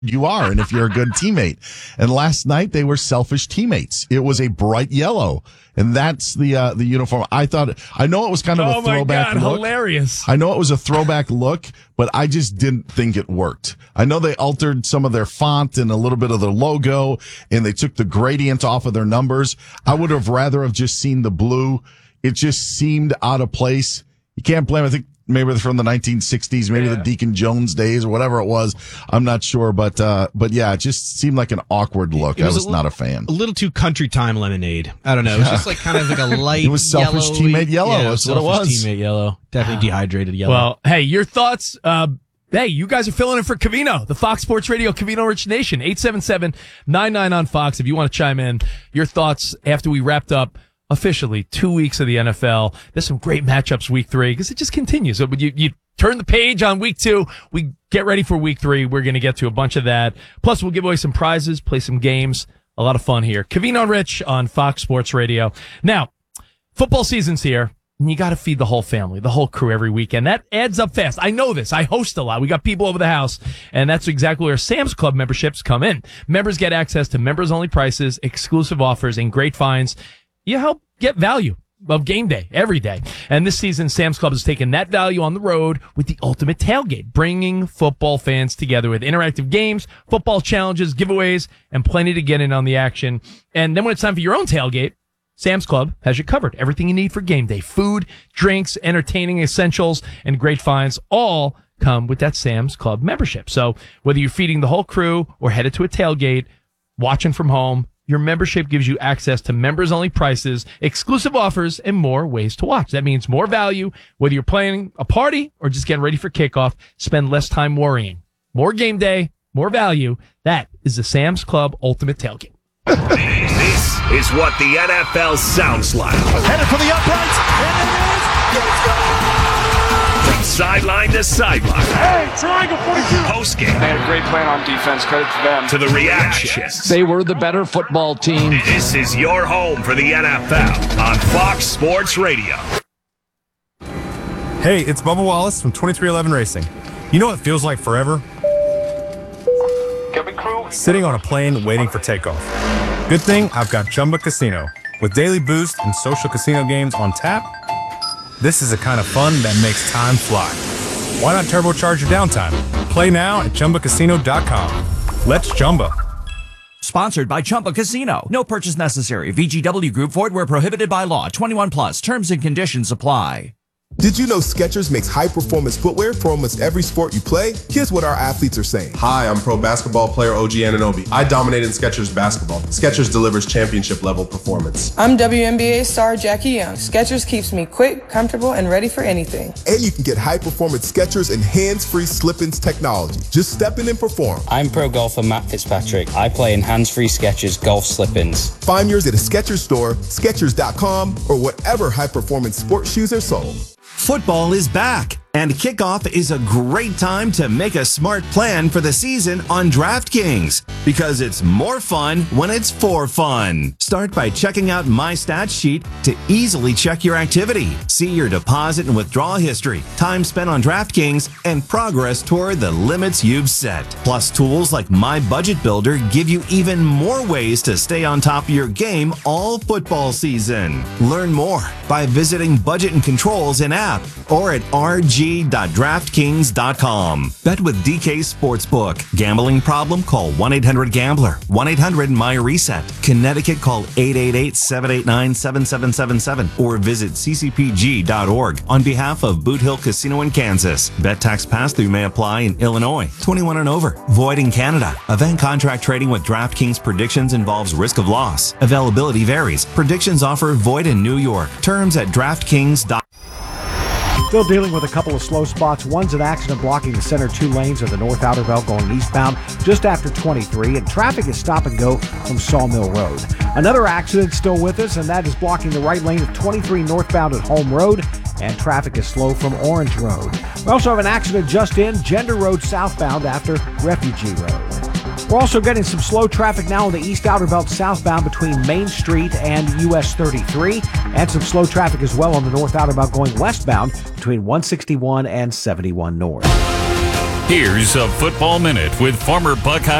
you are and if you're a good teammate. And last night they were selfish teammates. It was a bright yellow, and that's the uniform. I know it was kind of a throwback look. Hilarious. I know it was a throwback look, but I just didn't think it worked. I know they altered some of their font and a little bit of their logo, and they took the gradient off of their numbers. I would have rather have just seen the blue. It just seemed out of place. You can't blame, I think, maybe they're from the 1960s, maybe the Deacon Jones days or whatever it was. I'm not sure, but yeah, it just seemed like an awkward look. I was not a fan. A little too country time lemonade. I don't know. It was just like kind of like a light. It was selfish teammate yellow. Yeah, That's what it was. Teammate yellow. Definitely dehydrated yellow. Well, hey, your thoughts. Hey, you guys are filling in for Covino, the Fox Sports Radio Covino Rich Nation. 877-99 on Fox. If you want to chime in, your thoughts after we wrapped up officially 2 weeks of the NFL. There's some great matchups week 3 because it just continues. So you turn the page on week 2. We get ready for week 3. We're going to get to a bunch of that. Plus, we'll give away some prizes, play some games. A lot of fun here. Covino Rich on Fox Sports Radio. Now, football season's here. And you got to feed the whole family, the whole crew every weekend. That adds up fast. I know this. I host a lot. We got people over the house, and that's exactly where Sam's Club memberships come in. Members get access to members-only prices, exclusive offers, and great finds. You help get value of game day every day. And this season, Sam's Club has taken that value on the road with the ultimate tailgate, bringing football fans together with interactive games, football challenges, giveaways, and plenty to get in on the action. And then when it's time for your own tailgate, Sam's Club has you covered. Everything you need for game day. Food, drinks, entertaining essentials, and great finds all come with that Sam's Club membership. So whether you're feeding the whole crew or headed to a tailgate, watching from home, your membership gives you access to members-only prices, exclusive offers, and more ways to watch. That means more value, whether you're playing a party or just getting ready for kickoff. Spend less time worrying. More game day, more value. That is the Sam's Club Ultimate Tailgate. This is what the NFL sounds like. Headed for the uprights, and it is. From sideline to sideline. Hey, triangle 42. Post game. They had a great plan on defense. Credit to them. To the reactions. They were the better football team. This is your home for the NFL on Fox Sports Radio. Hey, it's Bubba Wallace from 2311 Racing. You know what feels like forever? Sitting on a plane waiting for takeoff. Good thing I've got Chumba Casino. With daily boost and social casino games on tap, this is the kind of fun that makes time fly. Why not turbocharge your downtime? Play now at ChumbaCasino.com. Let's Chumba. Sponsored by Chumba Casino. No purchase necessary. VGW Group. Void where prohibited by law. 21 plus. Terms and conditions apply. Did you know Skechers makes high-performance footwear for almost every sport you play? Here's what our athletes are saying. Hi, I'm pro basketball player OG Anunoby. I dominate in Skechers basketball. Skechers delivers championship-level performance. I'm WNBA star Jackie Young. Skechers keeps me quick, comfortable, and ready for anything. And you can get high-performance Skechers and hands-free slip-ins technology. Just step in and perform. I'm pro golfer Matt Fitzpatrick. I play in hands-free Skechers golf slip-ins. Find yours at a Skechers store, Skechers.com, or whatever high-performance sports shoes are sold. Football is back, and kickoff is a great time to make a smart plan for the season on DraftKings, because it's more fun when it's for fun. Start by checking out My Stats Sheet to easily check your activity, see your deposit and withdrawal history, time spent on DraftKings, and progress toward the limits you've set. Plus, tools like My Budget Builder give you even more ways to stay on top of your game all football season. Learn more by visiting Budget and Controls in app or at rg.draftkings.com. Bet with DK Sportsbook. Gambling problem? Call 1-800-GAMBLER. 1-800-MY-RESET. Connecticut, call 888-789-7777 or visit ccpg.org on behalf of Boot Hill Casino in Kansas. Bet tax pass-through may apply in Illinois. 21 and over. Void in Canada. Event contract trading with DraftKings predictions involves risk of loss. Availability varies. Predictions offer void in New York. Terms at DraftKings.com. Still dealing with a couple of slow spots. One's an accident blocking the center 2 lanes of the North Outer Belt going eastbound just after 23, and traffic is stop and go from Sawmill Road. Another accident still with us, and that is blocking the right lane of 23 northbound at Home Road, and traffic is slow from Orange Road. We also have an accident just in Gender Road southbound after Refugee Road. We're also getting some slow traffic now on the East Outer Belt southbound between Main Street and US 33, and some slow traffic as well on the North Outer Belt going westbound between 161 and 71 North. Here's a Football Minute with former Buckeye